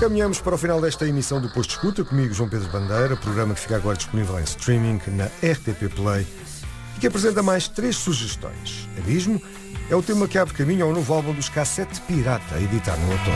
Caminhamos para o final desta emissão do Posto de Escuta, comigo João Pedro Bandeira, programa que fica agora disponível em streaming na RTP Play e que apresenta mais 3 sugestões. Abismo é o tema que abre caminho ao novo álbum dos Cassete Pirata, a editar no outono.